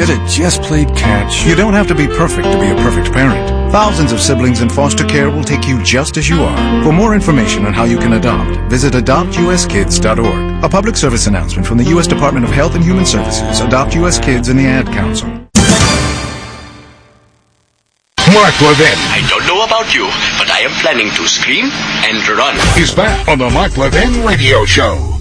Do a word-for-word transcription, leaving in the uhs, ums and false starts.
should have just played catch. You don't have to be perfect to be a perfect parent. Thousands of siblings in foster care will take you just as you are. For more information on how you can adopt, visit adopt u s kids dot org. A public service announcement from the U S Department of Health and Human Services, Adopt U S Kids, and the Ad Council. Mark Levin. I don't know about you, but I am planning to scream and run. He's back on the Mark Levin Radio Show.